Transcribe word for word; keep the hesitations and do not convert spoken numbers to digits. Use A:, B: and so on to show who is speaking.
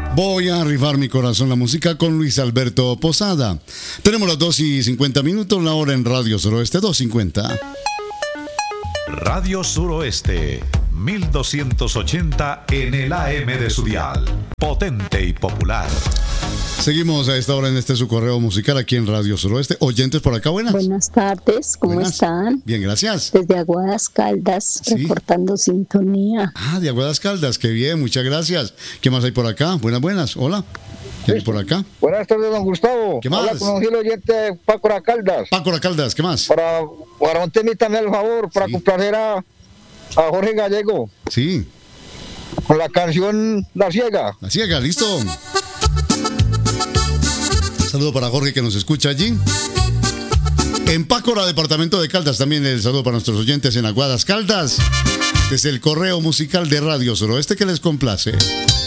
A: Voy a rifar mi corazón la música con Luis Alberto Posada. Tenemos las dos y cincuenta minutos, la hora en Radio Suroeste, dos cincuenta.
B: Radio Suroeste, mil doscientos ochenta en el A M de su dial. Potente y popular.
A: Seguimos a esta hora en este su correo musical aquí en Radio Suroeste. Oyentes por acá, buenas.
C: Buenas tardes, ¿cómo
A: Buenas.
C: están?
A: Bien, gracias.
C: Desde Aguadas Caldas,
A: Sí.
C: reportando sintonía.
A: Ah, de Aguadas Caldas, qué bien, muchas gracias. ¿Qué más hay por acá? Buenas, buenas, hola. ¿Qué hay por acá?
D: Buenas tardes, don Gustavo.
A: ¿Qué más?
D: Habla con un fiel oyente Paco La Caldas.
A: Paco La Caldas, ¿qué más?
D: Para, para un temita, el favor, para
A: Sí.
D: complacer a, a Jorge Gallego
A: Sí,
D: con la canción La Ciega.
A: la ciega, listo. Saludo para Jorge que nos escucha allí. En Pácora, departamento de Caldas, también el saludo para nuestros oyentes en Aguadas Caldas. Desde el correo musical de Radio Suroeste que les complace.